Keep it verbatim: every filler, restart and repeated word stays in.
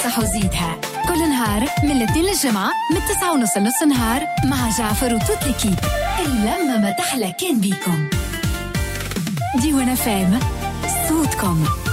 صح وزيدها كل نهار من الاثنين للجمعة من تسعة ونص لنص نهار مع جعفر وتوت الكيب. اللمة ما تحلى كان بيكم. ديوان فام صوتكم.